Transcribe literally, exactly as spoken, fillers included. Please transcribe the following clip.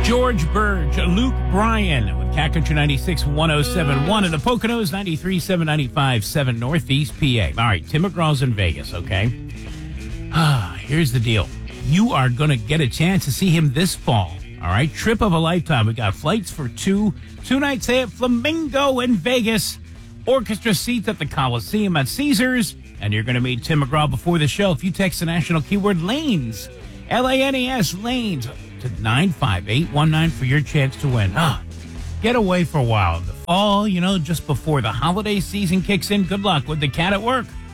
George Burge, Luke Bryan with Cat Country ninety-six one oh seven point one and the Poconos ninety-three seven ninety-five seven Northeast P A. All right, Tim McGraw's in Vegas, okay? Ah, here's the deal. You are going to get a chance to see him this fall. All right, trip of a lifetime. We got flights for two, two nights at Flamingo in Vegas, orchestra seats at the Coliseum at Caesars, and you're going to meet Tim McGraw before the show if you text the national keyword LANES, L A N E S, LANES, to nine five eight one nine for your chance to win. Ah, get away for a while. The fall, you know, just before the holiday season kicks in. Good luck with the Cat at Work.